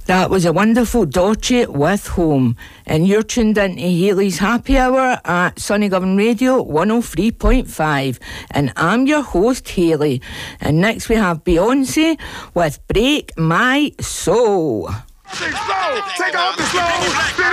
That was a wonderful Dolce with Home. And you're tuned into Hayley's Happy Hour at Sunnygovan Radio 103.5. And I'm your host, Hayley. And next we have Beyonce with Break My Soul. Take off the slow.